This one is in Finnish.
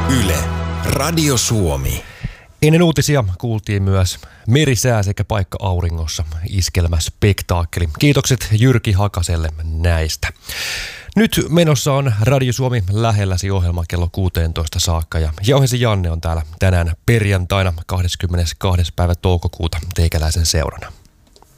Yle, Radio Suomi. Ennen uutisia kuultiin myös merisää sekä paikka auringossa iskelmäspektaakkeli. Kiitokset Jyrki Hakaselle näistä. Nyt menossa on Radio Suomi lähelläsi ohjelma kello 16 saakka ja Jauhesi Janne on täällä tänään perjantaina 22. päivä toukokuuta teikäläisen seurana.